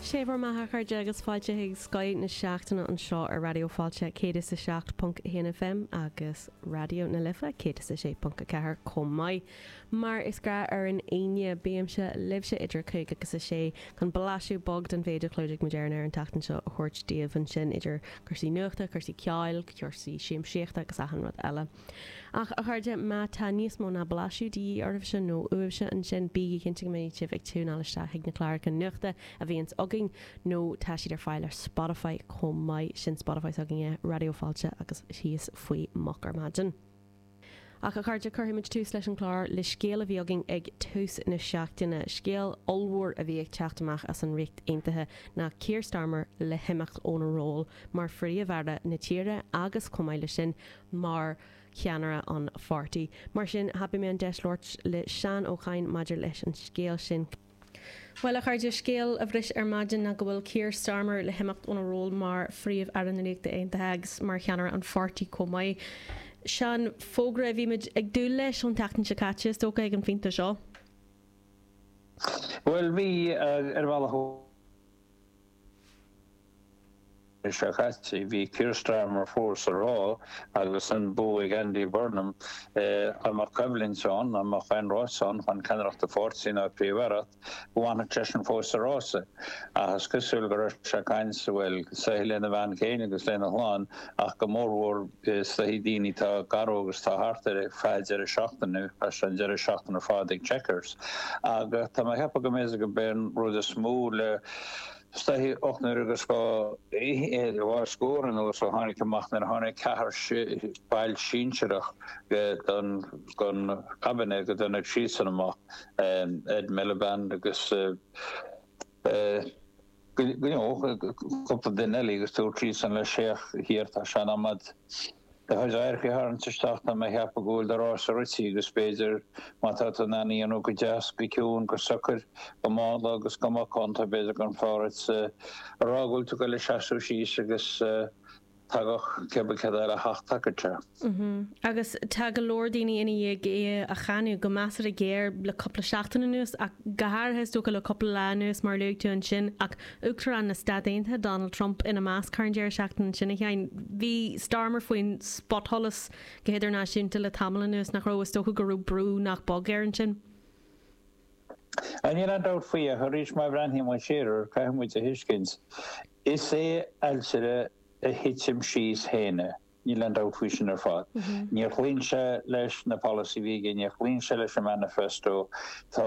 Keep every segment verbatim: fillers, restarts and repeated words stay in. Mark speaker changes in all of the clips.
Speaker 1: sé bhar maithe chuirde agus fáilte ag Sky na seachtainna an seo ar radioáilte cé sa seacht punt one F M agus radio na lifa cé sa sé punt ceathar com mai. Mar is gra ar an aine béamse libse idir chuig agus is sé chun balaisiú bog den féidir clúdig modern ar an tatan seo a chuirt díobh an sin idir chusaí nuachta, chusaí ceáil, chusaí siam siachta agus ahan rud eile. Ach a chuirde má tá níos mó na balaisiú dí ormh sin nó uibhse an sin bí cinnte mé tíh ag túnáiste ag na chláir an nuachta a bhíons agin nó tá siad ar fáil ar Spotify com mai sin Spotify agin radioáilte agus síos faoi moch ar maidin. Ach a chuirde chuimiid tús leis an chlár le scéal a bhí agin ag tús na seachtainna scéal olmhór a bhí ag teachtamach as an richt aontaithe na Keir Starmer le himimecht ón ról mar frí a bharda na tíre agus comáile sin mar cheanara an forty. Mar sin happy mé an deislirt le Sean O'Chain maidir leis an scéal sin. Well a chuirde scéal a bhris ar maidin na go bhfuil Keir Starmer le himimecht ón ról mar fríomh ar an réachta aontaithe mar cheanara an forty comai. Sean fógra bhí muid ag dú leis an tatan se caite tóca ag an finta seo?
Speaker 2: Well, bhí ar bhela Shakati, vi Keir Starmer fórs a rá agus an bú Andy Burnham am a Kevlin son am a Fan Rossson fan kennacht de fortsin a privarat bhána tresin fórs a rása agus cosúil go Shakains well sehilena van Kane agus lena hláán ach go mórhór slahí díní tá garó agus tá hartar fáidir a seachtainú as an deir seachtain ar fádig checkers agus tá mai hepa go méis go ben rud a smú le Stahi ochnar agus go é war scoren agus so hánig gemacht na hánig cehar bail síseach don gon cabinet go don sísan amach Ed Miliband agus couple den elli agus tú sísan le séach hir tá sean amad de huisairge haar an stacht na me heb goel de rasí gus beidir mat dat an naní an ook jazz beún go sukker go má agus go konta beidir gan fá ragul tu go le seú sí agus tagach kebe ce a hacht take.
Speaker 1: Agus tag go Lordaine ina dhé a chaú go measar a géir le coppla seachtainna nuas ach gahar sto go le coppla leús mar leú an sin ach uachtar an na stadainthe Donald Trump ina más cairndéir seachtain sinna chein hí Starmer faoin spothollas go héidir náisiúnta le tamla nuas nach ró sto go gurú brú nach bog ar an sin.
Speaker 2: An ní an dat faoi a thuéis mai brandhí mai séir caiimmuid a hiiskins. Is é eilsere a hitim síos héine ní le outfuisisin ar fad. Níor chlínse leis na policy vigin, níor chlínse leis a manifesto tá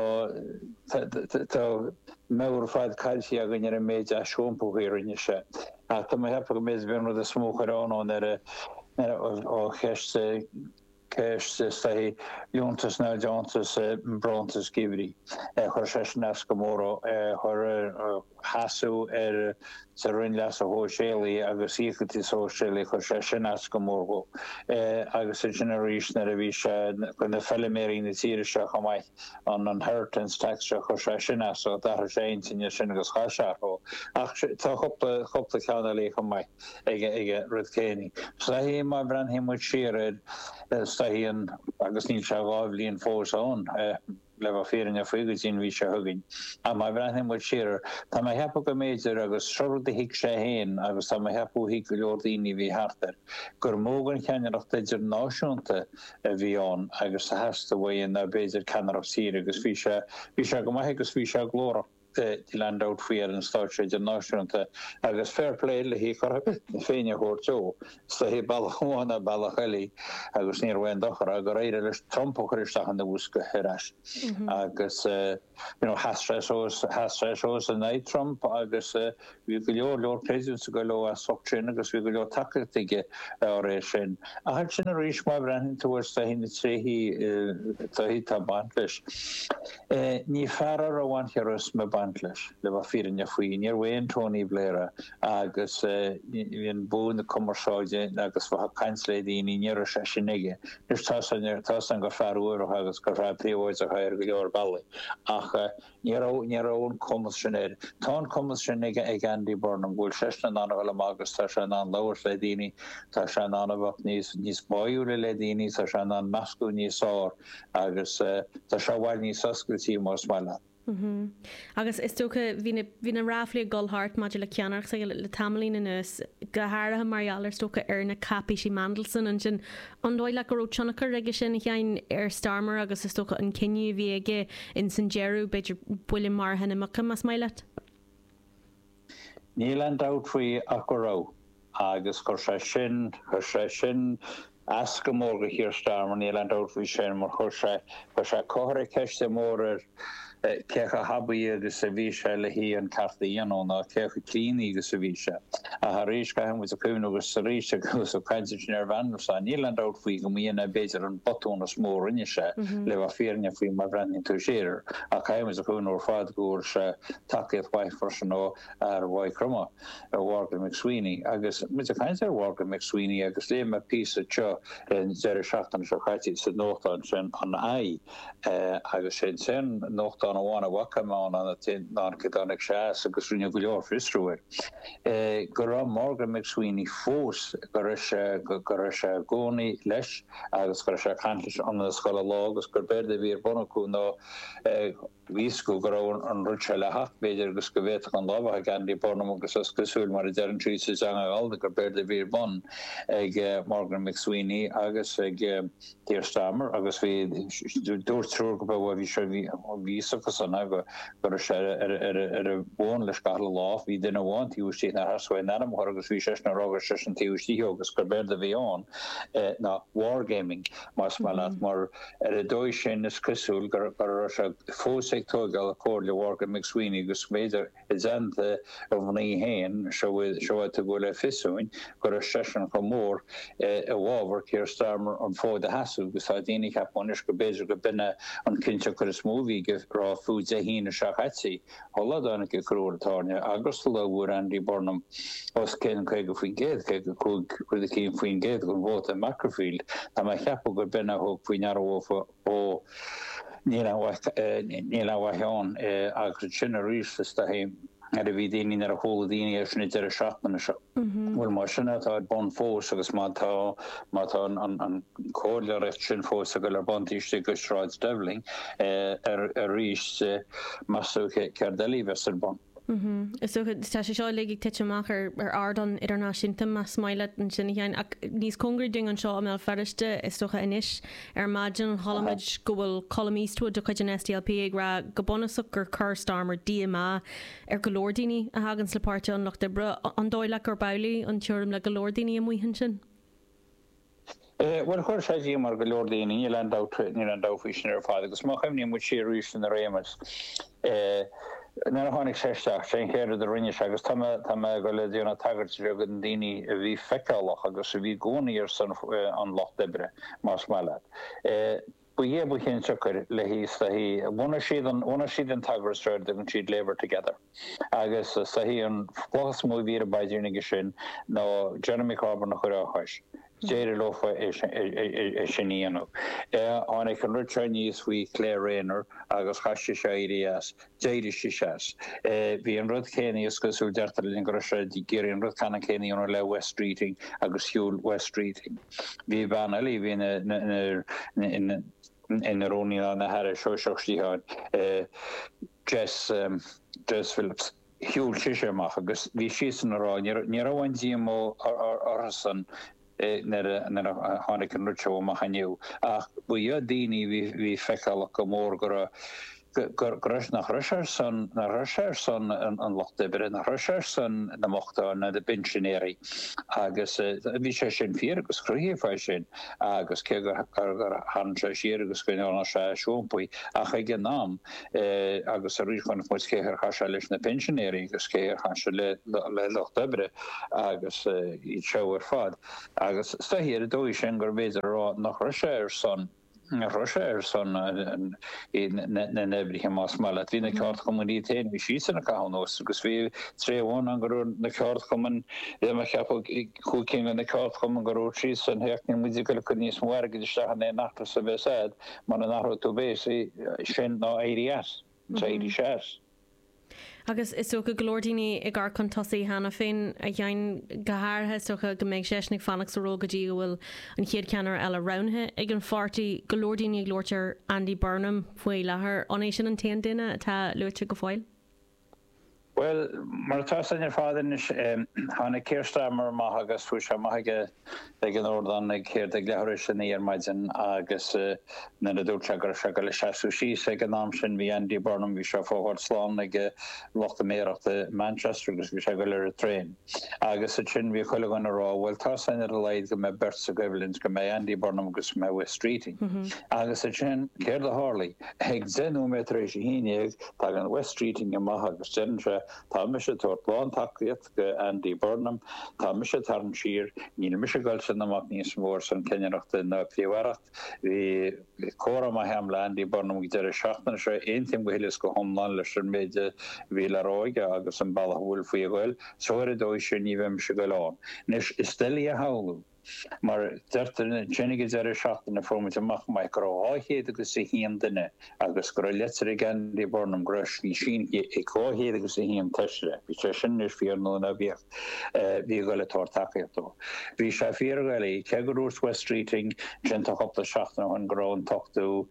Speaker 2: méir fad caiilsí a gan ar a méid a siúmpóhéirine se. A tá mai hepa go méid bhíon a smócharán ar ó cheiste Keis stahi Jontas na Jontas Brontas Gibri chur se nas gomóra chur hasú ar sa rin las a hóséli agus íchatí sóséli chur se sin nas gomórgo agus a generation a bhí se gon na felliméí na tíre se chamai an an inheritance tax se chur se sin nas a dar sé sin sin agus chasearó ach tá chopla chopla cheanna lé chamai ige ige rudcéni. Slahí mai brenn him mu siad Stahian agus níl se bháblíon fósán le férin a fuigetín ví se hugin. A mai brenn mu siir Tá mai hepa go méidir agus sorú de hiic sé héin agus tá mai hepú hiic go leordíní hí hartar. Gur mógan cheanach idir náisiúnta a bhíán agus sa heasta bhain a béidir ceanach sí agus bhí se bhí se go maithe agus bhí se glóra. Die land out fear an startide náisiúnta agus fairplay le hí chu féine chóirtó sa hí bailháinna bailachelí agus níor bhain dochar a go réidir leis trompócharisteach an na bhúsca heras agus hasrás a naid Trump agus bhí go leor leor president go le a sochtsin agus bhí go leor takeige á rééis sin. A há sin a ríis mai brenn túair sa hína tréhí tahí tá bantlis. Ní fearar a bhainteras me bantlis le bh firin a faoin níor bhaon Tony Blair agus bhíon bún na commerceáide agus bh cainsladaoine níor se sinige. Nus tá an go fearúir agus go ra príomhid a chair go leor bailí. Ach níarón commissionéir. Tá commissionéige ag Andy Burnham bhfuil sena anhfuil agus tá se an leabhar le daoine tá se an anbhah níos níos baú le le daoine tá se an meascú níos ár agus tá se bhhail níos oscailtí más meile.
Speaker 1: Agus is tócha hí na ráflaí golthart maidir le ceannach sa le tamlín in nus go háirithe marialar tócha ar na capi sí Mandelson an sin an dóid le go teannacha aige sin cheann ar Starmer agus is tócha an cinniu bhí aige in San Jerú beidir buile mar hena macha mas mai leat.
Speaker 2: Níl an dáfaí ach go rá agus chu sé sin chu sé sin as go mór go hir Starmer níl an dáfaí sin mar chu sé chu sé cóthir ceiste mór ar cecha habí agus sa bhí se le hí an carta dhéanón a cecha clíní agus sa bhí se. A ha rééis ga mu a cúin agus sa rééis agus a caiintin ar bhansa níl an dáfaí go míonna béidir an botón as mór rinne se le bh féne faoi mar brenn tú séir a caiim a cún ó fád gúir se takeíh waithfar san nó ar bhaid cruma a Walker McSweeney agus mu a caiint ar Walker McSweeney agus lé a pí teo in zeir seachtain se chaiti sa nóchtán sin an ai agus sé sin nóchtán bhána wachaán an ná godannig se agus rinne go leor fristrúir. Go ra Morgan McSweeney fós gur se gur se gcónaí leis agus gur se canlis an scola lá agus gur berde bhí bonachú ná vísco go an rutse le hacht beidir agus go bhéit an lá a gandí bonam agus oscusúil mar a dean trí sa alda gur berde bhí bon ag Morgan McSweeney agus ag Tír Starmer agus bhí dúirtrú go bh bhí se ví san go gur se ar a bhin leis gar lá hí duna bháin tíútí na hasfuin anam agus bhí se na rágur se an tíútí agus gur berde bhíán na wargaming mas me leat mar ar a dóid sin is cosúil gur se fósaigh tógáil a cóir le Walker McSweeney agus méidir is anta a bhnaí héin seo a go le fisúin gur a sesin go mór a bhábhar Tír Starmer an fód a hasú gus a déananig capáis go béidir go binne an cinnte chu is móví go rá fúd a hína seachatí holadánna go cruúirtáne agus le bhúr Andy Burnham os cén chu go faoin géad chu go cúg chu cín faoin géad gon bhót a Macrofield Tá mai cheappa gur binne thug faoin arhófa ó níl bhaán agus sin a rístas a hé er a bhí daoine ar a chola daoine ar sinna deire seachtainna seo. Bhfuil mar sinna tá bon fós agus má tá an cóla recht sin fós a go ar bontíiste go Stráid Devling ar ríis masú ceardalí vestar bon.
Speaker 1: Is tá sé seo le teach ar ardan idirnáisiúnta mas maile an sinna chean ach níos congur ding an seo mé ferriiste is socha inis ar maidin Hollamid go bhfuil columnístú do chuid an S D L P ag ra go bonasach gur chur Starmer D M A ar golódaoine a hagan slepáte an nach de bre an dóile gur bailí an teorm le golódaoine a muohan sin.
Speaker 2: Well chuir sé dí mar golódaoine ní le ní an dáfuisisin ar fád agus má chaimní mu sé rúis in a rémas. Na hánig séisteach sé chéir a rinne agus tá go le dúna tagart go an daoine a bhí feicáach agus a bhí gcónaí ar san an loch debre más meile. Bu hé bu chin tukur le hí sa hí bhna siad an bhna siad an tagartstreir an siad labour together. Agus sa hí an flas mó vír a baidirnig sin nó Jeremy Corbyn nach churáis. Jéidir lofa é sinníanú. Annig an ruteir níos faoi Claire Rayner agus chaiste se irías, déidir si seas. Bhí an rud céine gosú deirtalín go se géir an rud canna céine le West Streeting agus siúil West Streeting. Bhí ban elí hí in róí na heir seo seochtíáin Jess Jess Phillips. Hiúil siisiach agus bhí si san ará ní rahhain dímó arsan nar a hánig an rutse ó machaniu. Ach bu jo daoine bhí feicáach go mór go Gros nach Russier son na Russier son an loch debre na Russier son na mochtta na de pensionéri agus vi sé sin fi agus kruhi fe sin agus ke han sé agus kun an se sopoi a ge naam agus a ri mo ke ha leis na pensionéri agus ke han le le loch debre agus i er fad agus sta hier doi sin gur beidir nach Russier son Rocher son in nebrich mas mal at vi kart kommunité vi sína ka nos gus vi tre one an go na kart kommen me heb koking an de kart kommen go sí an heking musical kunní smoerge de sta ne nach se be said man nach to be sin na A D S éidir sé.
Speaker 1: Agus is so go glórdíine i gar chun tosaí hena féin a dhein gothartha socha go méid séisnig fannach sa ró go dtí bhfuil an chéad ceanar eile ranthe ag an fortaí glórdíine glóirtear Andy Burnham faoi lethair anéis sin an taon duine atá luirte go fáil.
Speaker 2: Well, mar tá san ar fádan is hána céirstamar maith agus fu se maithaige ag an ordan ag chéir ag leabhar sin ar maidin agus na a dúirte gur se go le seaú síos ag an nám sin bhí Andy Burnham bhí se fóhart slán ag lochta méireachta Manchester agus bhí se go le a tréin. Agus a sin bhí chuile gan rá bhfuil tá san ar a leid go me Bert sa Goblins go mé Andy Burnham agus me West Streeting. Agus a sin céir a Harley ag zenú metréis híineag tá an West Streeting a maith agus sinse tá me se tuair plán takeíocht go Andy Burnham, tá me se tarn sír, ní me se goil sin amach níos mór san ceanachta na príomhhareacht. Bhí córa mai heam le Andy Burnham go deireadh seachtaine se aon tim go hiilis go thomláin leis an méid mhíle róige agus an bailthúil faoi goil, soir dóis sin ní bheith me se goil an. Nis is stilí a haú. Mar deirtar tsinnig is ar seachtainna fómid amach mai gur áhéad agus sa híam duine agus gur letar ag Andy Burnham gros hí sin i cóhéad agus sa híam teisire. Bhí sé sin is fíor nó na bhíocht bhí go le tóir takeíochtó. Bhí sé fíor gaile ce gur ús West Streeting sin táchta seachtainna an grán tochtú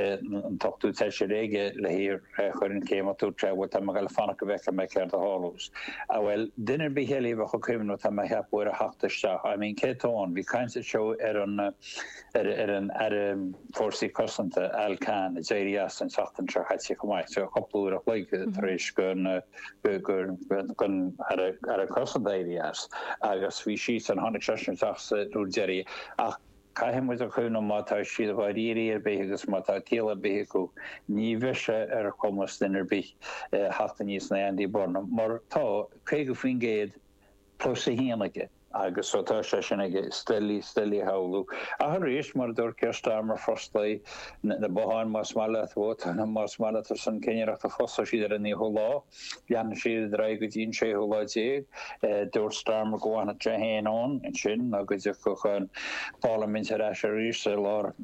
Speaker 2: an tochtú teise réige le hir chuirn céimeú trehil tá me gaile fanna go bhecha me ceir a hálús. A bhfuil duine bí healaí bh chu cuimnú tá me heapúir a hachtaiste. I mean cétó vi kaint show er an er er an er forsi kostante alkan Jarias and Sachten hat sich gemacht so couple of like trish gun gun gun had a had a kostante areas agus vi sheets and hundred sessions af ru Jerry ach Caim was a chun mátá siad a bhíí ar bé agus mátá céile bé go ní bheise ar commas dinar bí hata níos na Andy Burnham mar tá cé go faoin géad plus a híanaige agus sotá se sin ige stelí stelí haú. A har rééis mar dúir ceirtámar frostlai na boháin más mála bhót na más mála san céineachta fosa siidir a ní holá. Leanna siad ra go dín sé holáé dúir starmar gohana tre héán in sin agus go chun parlament a se ríéis lá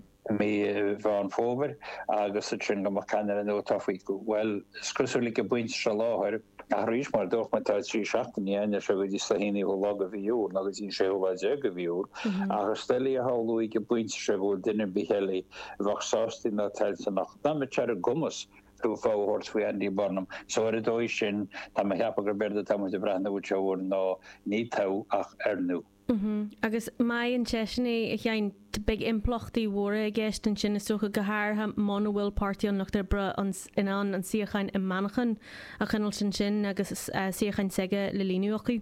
Speaker 2: mé bhean fóver agus sin go can an ótáfaí go well scuúlik go buint se láthir a rís mar doch me tá trí seachtaíine se go dí slahéine ho lag a bhíú agus dín sé bhide go bhíú agus stelí a háúí go buint se go duine bihéla bhachsástí na teilte nach na me te a gomas tú fáhort fao Andy Burnham so ar a dóis sin tá me heappa gur berde tam de brena bú teúir ná ní tá ach ar nu.
Speaker 1: Mm-hmm. Agus mai an teisina a chean big implochtaí mhóra a gceist an sin is socha go háirtha mána bhfuil páirtíón nach bre in an an siocháin i manachan a chuil sin sin agus siocháin seige le línuachaí.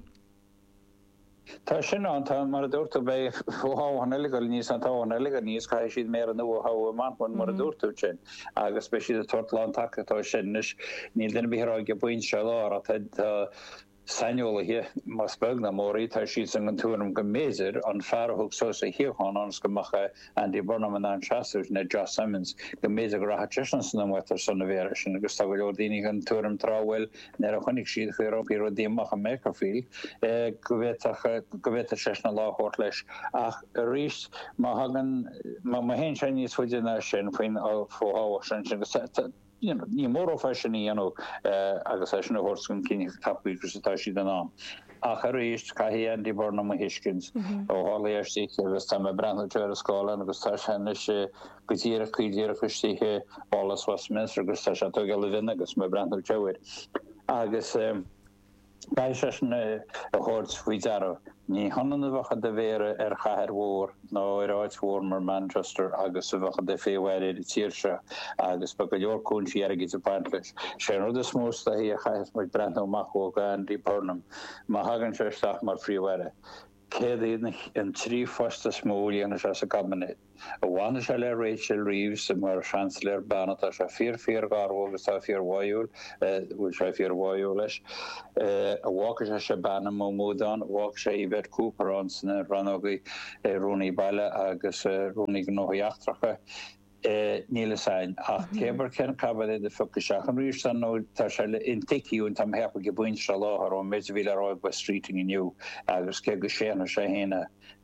Speaker 2: Tá sin an tá mar a dúirta bé fóá aniligal níos an tá aniliga níos cai siad mé an nu ha manhain mar a dúirtú sin agus be siad a tortláán taketá sinnis níl den bhírá go buint se lá a te Saniola hi mas bugna mori tá si an an túm go méidir an farhog so a hián ans go macha Andy Burnham an an Chasú na Josh Simmons go méidir go rasan am wetar san ver sin agus tá ordínig an túm tráhfuil ne a chonig siad chu op ro déach a Makerfield go go sena láhort leis ach rís má hagan má hen se níos fuidirna sin faoin á fóá sin sin You know, ní mór fashion you know uh, agus sin horskun kinnig tapí tá si den am. A charéist caihí Andy Burnham a hiiskins ó háléirtí agus tá me brandteir a sála agus tá senne se gotíar a chuidíar a chutíthe Wallace Westminster agus tá se tu le vin agus me brandteir teir. Agus Bei a hort fuiidaro. Ní hanna bhacha de bhéire ar chair mhór nó ar áithhór mar Manchester agus a bhacha de féhhair i tíirse agus ba go leorcún si aige a baintleis. sé rud is mósta hí a chais mar brent amachó go Andy Burnham má hagann seisteach mar fríomhhaire. Céad an trí fosta smóíana se a cabinet. A bhána se le Rachel Reeves mar chancellor banna tá se fír fír garú agus tá fír bhil bhfuil se fír bhil leis. A bhhacha se se banna mó módán, bhhacha sé Yvette Cooper an sanna ranógaí Rooney baile agus Rooney nóíachtracha. Níle sein ach cébar cen cabad de fuca seach an ríir san nó tá se le intiiciún tam hepa go buint se láthar ó méid bhí rá West Streeting inniu agus ce go séanna sé héine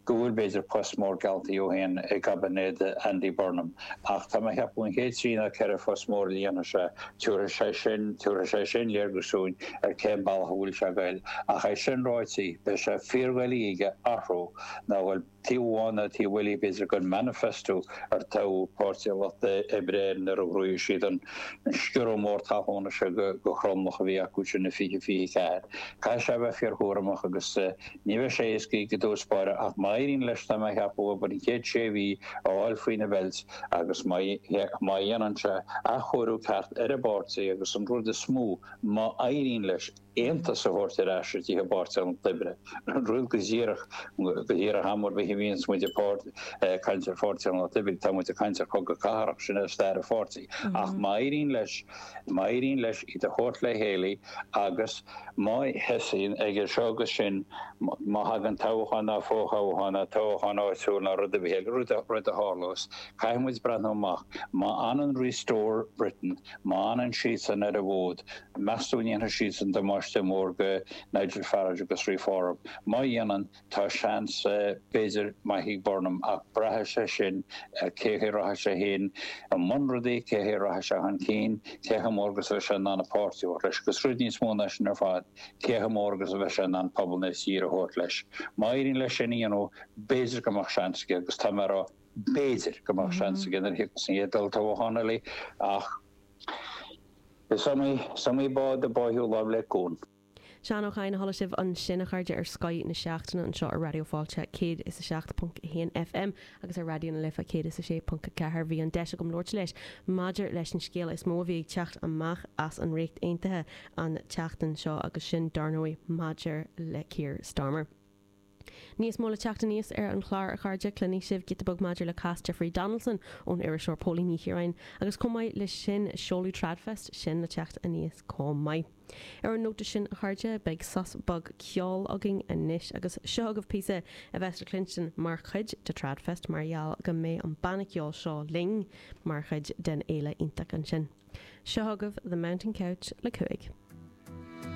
Speaker 2: gohfuil beidir postmór galtaí ó hen ag gabanéad Andy Burnham. Ach tá mai heapún héad trína ceir postmór líana se túra sé sin túra sé sin léirgusún ar cé ballthúil se gail. Ach é sin ráití be se fíorhfuil ige arró ná bhfuil tíhána tí bhfuil beidir gon manifesto ar tá párte lata ebréin ar roiú siad an sciúr mór táhóna se go chromach a bhí acu sin na fiche fiche ceir. Cai se bheith fiorthúramach agus ní bheith sé is cí go dúspáire ach mairín leis tá mai heapú bar chéad sé bhí áil faoine bheilt agus mai dhéanaan se a chóirú ceart ar a báirtaí agus an rud a smú má éirín leis éanta sa bhórta eisiir tí báirte an libre. An rúil go ddíireach go ddíireach hamór bhí híonn muide caiintear fórtaí an libre tá muide caiintear chu go carach sin a stair fórtaí. Ach má éirín leis má éirín leis i de chót le héalaí agus má hesaín ag seogus sin má hagan táhaána fóchaána táhaána áitiúna rud a bhé rud a hálós. Caiimmuid breanamach má anan Restore Britain, má anan sísan ar a bhód, meúíana sísan de máiste mór go Nigel Farage agus Reform. Má dhéanaan tá seans béidir maithí Burnham ach brethe sé sin céhé rathe sé héin an munradaí céhé rathe se an cín céthe mórgus bheith se ná napáirtíú leis gus rudní smóna sin ar fad céthe mórgus bheith se ná poblna sír a hót leis. Má íon leis sin íanú béidir goach seansige agus tá mar béidir goach seansige an hi san édal táhanalaí ach samí bád a báithú lá le gún.
Speaker 1: Seanach chaine hala sibh an sinna chuide ar Sky na seachtainna an seo ar radioáilte céad is a seacht punt one F M agus ar radio na lifa céad is a sé punt cethir bhí an deise gom Lord leis. Maidir leis an scéal is mó bhí teacht amach as an récht aontathe an teachtain seo agus sin darnóí Maidir le cír Starmer. Níos móla teachta níos ar an chláir a chaide cluní sibh git bug Maidir le cas Jeffrey Donaldson ón ar seoir pólí ní hiráin agus commáid le sin seolú tradfest sin na teacht a níos commáid. Ar an nóta sin a chaide beag sas bug ceol agin a níis agus seogah písa a bheits Clinton mar chuid de tradfest margheall go mé an bannaceol seo ling mar chuid den éile ionach an sin. Seogah the Mountain Couch le cuaig.